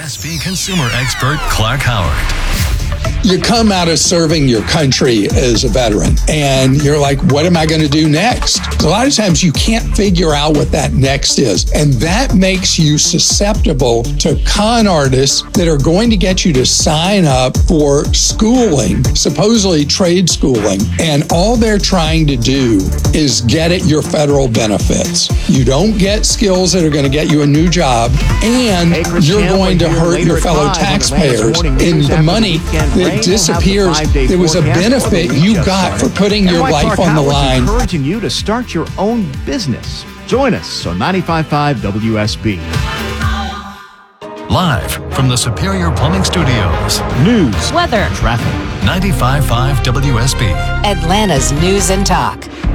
WSB consumer expert Clark Howard. You come out of serving your country as a veteran and you're like, what am I going to do next? A lot of times you can't figure out what that next is. And that makes you susceptible to con artists that are going to get you to sign up for schooling, supposedly trade schooling. And all they're trying to do is get at your federal benefits. You don't get skills that are going to get you a new job, and you're going to hurt your fellow taxpayers in the money that disappears. There was a benefit you got for putting your life on the line. Encouraging you to start your own business. Join us on 95.5 WSB. Live from the Superior Plumbing Studios. News, weather, traffic. 95.5 WSB. Atlanta's News and Talk.